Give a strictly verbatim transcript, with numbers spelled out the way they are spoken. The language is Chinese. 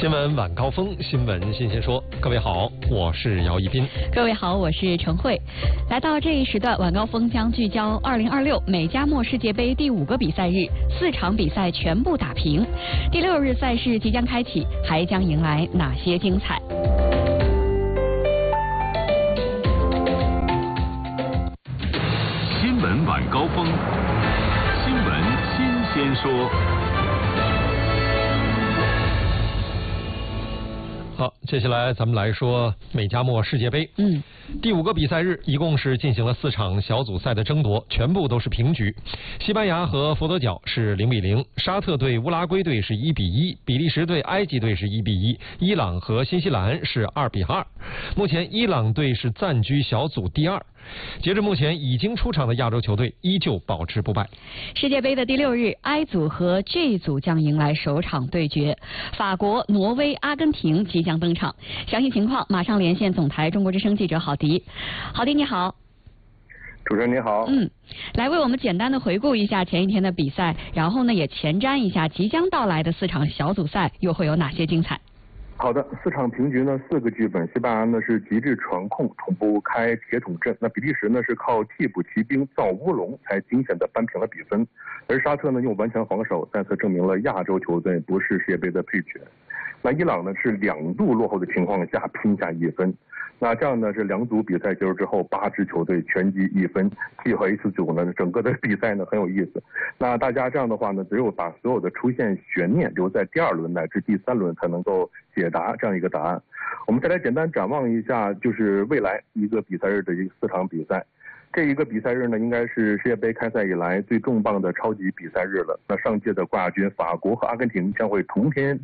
新闻晚高峰，新闻新鲜说。各位好，我是姚一斌。 各位好，我是陈慧。来到这一时段，晚高峰将聚焦二零二六美加墨世界杯第五个比赛日，四场比赛全部打平。第六日赛事即将开启，还将迎来哪些精彩？ 新闻晚高峰，新闻新鲜说。 好，接下来咱们来说美加墨世界杯。 嗯， 第五个比赛日一共是进行了四场小组赛的争夺，全部都是平局。西班牙和佛得角是零比零，沙特对乌拉圭队是一比一，比利时对埃及队是一比一，伊朗和新西兰是二比二。目前伊朗队是暂居小组第二。截至目前，已经出场的亚洲球队依旧保持不败。 世界杯的第六日 ，I 组和 J 组将迎来首场对决，法国、挪威、阿根廷即将登场。详细情况马上连线总台中国之声记者郝迪。郝迪你好。 主持人你好。 嗯，来为我们简单的回顾一下前一天的比赛，然后呢也前瞻一下即将到来的四场小组赛又会有哪些精彩。 好的，四场平局呢，四个剧本。西班牙呢是极致传控，从不开铁桶阵；那比利时呢是靠替补骑兵造乌龙，才惊险的扳平了比分。而沙特呢用顽强防守，再次证明了亚洲球队不是世界杯的配角。那伊朗呢是两度落后的情况下拼下一分。那这样呢是两组比赛结束之后，八支球队全积一分。G 和 H 组呢，整个的比赛呢很有意思。那大家这样的话呢，只有把所有的出现悬念留在第二轮乃至第三轮才能够解答这样一个答案。我们再来简单展望一下，就是未来一个比赛日的一个四场比赛。这一个比赛日呢，应该是世界杯开赛以来最重磅的超级比赛日了。那上届的冠亚军法国和阿根廷将会同天